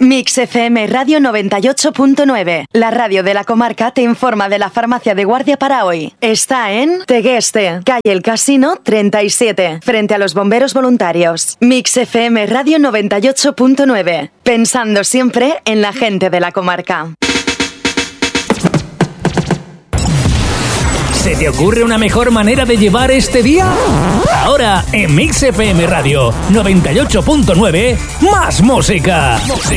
Mix FM Radio 98.9. La radio de la comarca te informa de la farmacia de guardia para hoy. Está en Tegueste, calle El Casino 37, frente a los bomberos voluntarios. Mix FM Radio 98.9. Pensando siempre en la gente de la comarca. ¿Se te ocurre una mejor manera de llevar este día? Ahora, en Mix FM Radio 98.9, más música.